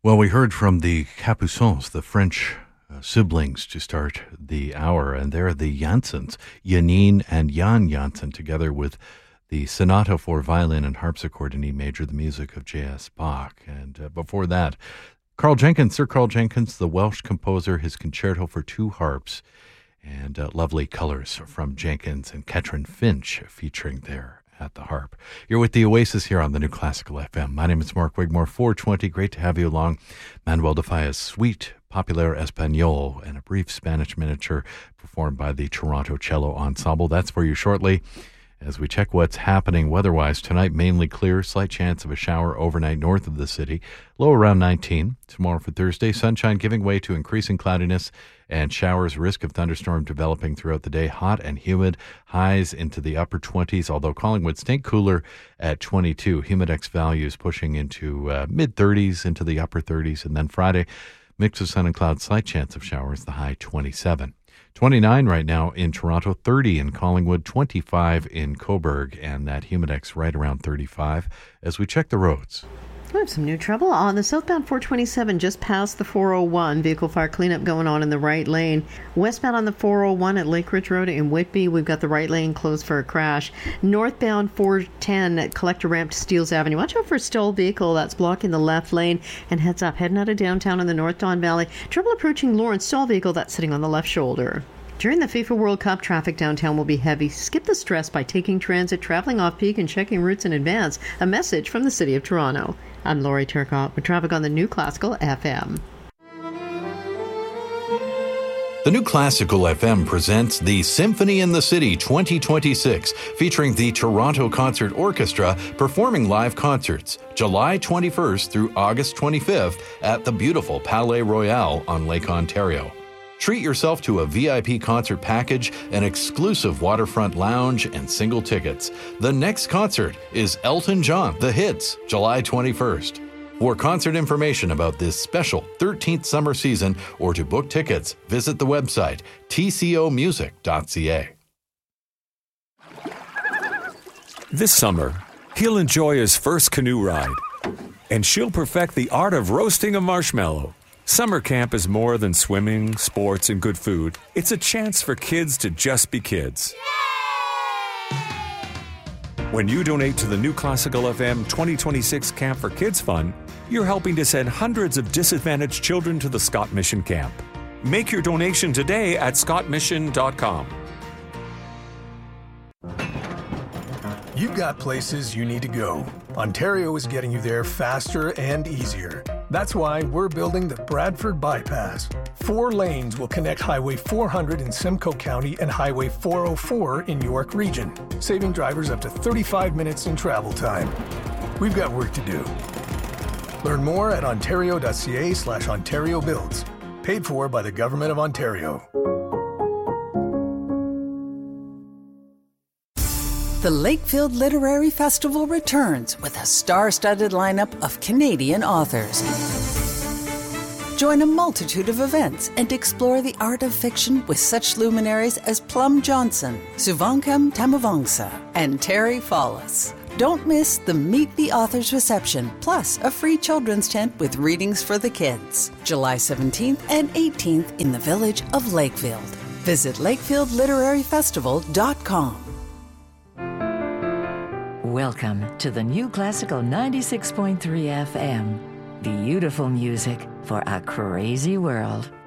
Well, we heard from the Capuçons, the French siblings, to start the hour, and they're the Janssens, Janine and Jan Janssen, together with the Sonata for Violin and Harpsichord in E major, the music of J.S. Bach. And before that, Sir Carl Jenkins, the Welsh composer, his concerto for two harps, and lovely colors from Jenkins and Ketrin Finch featuring there at the harp. You're with the Oasis here on the New Classical FM. My name is Mark Wigmore, 420. Great to have you along. Manuel de Falla's Suite Popular Espagnole and a brief Spanish miniature performed by the Toronto Cello Ensemble. That's for you shortly. As we check what's happening weather-wise, tonight mainly clear, slight chance of a shower overnight north of the city, low around 19. Tomorrow for Thursday, sunshine giving way to increasing cloudiness and showers, risk of thunderstorm developing throughout the day, hot and humid, highs into the upper 20s, although Collingwood staying cooler at 22. Humidex values pushing into mid-30s, into the upper 30s, and then Friday, mix of sun and clouds, slight chance of showers, the high 27. 29 right now in Toronto, 30 in Collingwood, 25 in Cobourg, and that Humidex right around 35 as we check the roads. We have some new trouble on the southbound 427 just past the 401. Vehicle fire cleanup going on in the right lane. Westbound on the 401 at Lake Ridge Road in Whitby, we've got the right lane closed for a crash. Northbound 410 at Collector Ramp to Steeles Avenue. Watch out for a stalled vehicle that's blocking the left lane. And heads up, heading out of downtown in the North Don Valley. Trouble approaching Lawrence, stalled vehicle that's sitting on the left shoulder. During the FIFA World Cup, traffic downtown will be heavy. Skip the stress by taking transit, traveling off-peak, and checking routes in advance. A message from the City of Toronto. I'm Lori Turcotte with traffic on the New Classical FM. The New Classical FM presents the Symphony in the City 2026, featuring the Toronto Concert Orchestra performing live concerts July 21st through August 25th at the beautiful Palais Royal on Lake Ontario. Treat yourself to a VIP concert package, an exclusive waterfront lounge, and single tickets. The next concert is Elton John, The Hits, July 21st. For concert information about this special 13th summer season or to book tickets, visit the website tcomusic.ca. This summer, he'll enjoy his first canoe ride, and she'll perfect the art of roasting a marshmallow. Summer camp is more than swimming, sports, and good food. It's a chance for kids to just be kids. When you donate to the New Classical FM 2026 Camp for Kids Fund, you're helping to send hundreds of disadvantaged children to the Scott Mission Camp. Make your donation today at scottmission.com. You've got places you need to go. Ontario is getting you there faster and easier. That's why we're building the Bradford Bypass. 4 lanes will connect Highway 400 in Simcoe County and Highway 404 in York Region, saving drivers up to 35 minutes in travel time. We've got work to do. Learn more at ontario.ca/Ontario Builds. Paid for by the Government of Ontario. The Lakefield Literary Festival returns with a star-studded lineup of Canadian authors. Join a multitude of events and explore the art of fiction with such luminaries as Plum Johnson, Suvankam Tamavangsa, and Terry Fallis. Don't miss the Meet the Authors reception, plus a free children's tent with readings for the kids. July 17th and 18th in the village of Lakefield. Visit lakefieldliteraryfestival.com. Welcome to the New Classical 96.3 FM. Beautiful music for a crazy world.